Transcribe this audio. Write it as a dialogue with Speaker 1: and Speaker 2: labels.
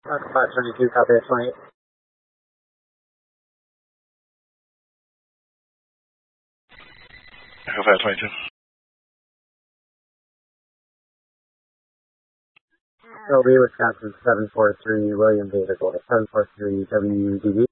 Speaker 1: That's 522, copy at 28.
Speaker 2: Echo 522.
Speaker 1: LB, Wisconsin 743, William David, 743 WDB.